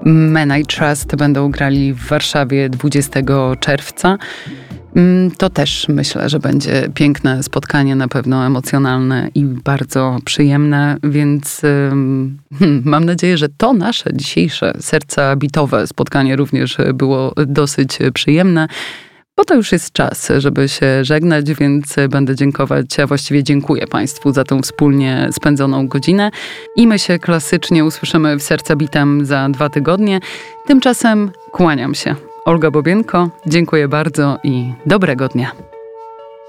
Men I Trust będą grali w Warszawie 20 czerwca. To też myślę, że będzie piękne spotkanie, na pewno emocjonalne i bardzo przyjemne, więc mam nadzieję, że to nasze dzisiejsze serca bitowe spotkanie również było dosyć przyjemne. Bo to już jest czas, żeby się żegnać, więc będę dziękować, a właściwie dziękuję Państwu za tą wspólnie spędzoną godzinę. I my się klasycznie usłyszymy w Serca Bitem za 2 tygodnie. Tymczasem kłaniam się. Olga Bobienko, dziękuję bardzo i dobrego dnia.